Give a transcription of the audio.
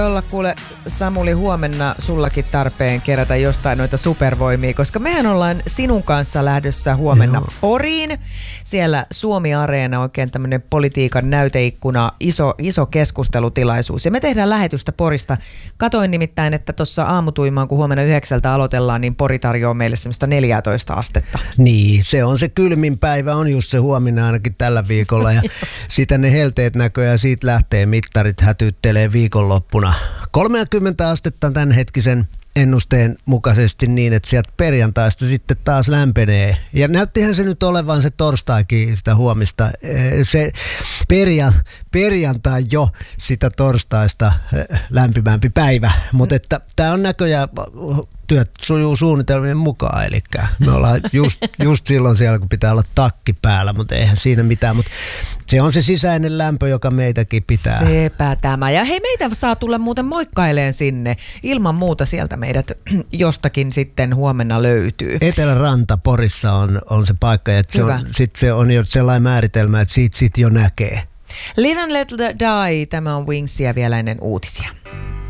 Olla kuule Samuli huomenna sullakin tarpeen kerätä jostain noita supervoimia, koska mehän ollaan sinun kanssa lähdössä huomenna Poriin. Siellä Suomi-areena oikein tämmöinen politiikan näyteikkuna, iso keskustelutilaisuus. Ja me tehdään lähetystä Porista. Katoin nimittäin, että tuossa aamutuimaan, kun huomenna 9 aloitellaan, niin Pori tarjoaa meille semmoista 14 astetta. Niin, se on se kylmin päivä, on just se huomenna ainakin tällä viikolla. Ja sitä ne helteet näköjään, siitä lähtee mittarit hätyttelee viikonloppuna. 30 astetta tämänhetkisen ennusteen mukaisesti niin, että sieltä perjantaista sitten taas lämpenee. Ja näyttihän se nyt olevan se torstaikin sitä huomista. Se perjantai jo sitä torstaista lämpimämpi päivä. Mutta tämä on näköjään työt sujuu suunnitelmien mukaan, eli me ollaan just silloin siellä, kun pitää olla takki päällä, mutta eihän siinä mitään, mutta se on se sisäinen lämpö, joka meitäkin pitää. Sepä tämä. Ja hei, meitä saa tulla muuten moikkaileen sinne. Ilman muuta sieltä meidät jostakin sitten huomenna löytyy. Eteläranta Porissa on se paikka, ja se on jo sellainen määritelmä, että siitä jo näkee. Live and Let Die, tämä on Wingsia vielä ennen uutisia.